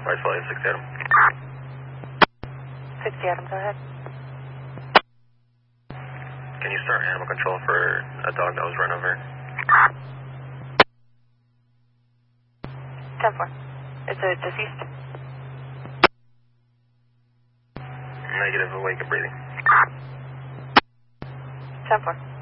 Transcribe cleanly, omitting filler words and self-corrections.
Lights flight 60 Adam. 60 Adam, go ahead. Can you start animal control for a dog that was run over? 10-4. Is it deceased? Negative, awake and breathing. 10-4.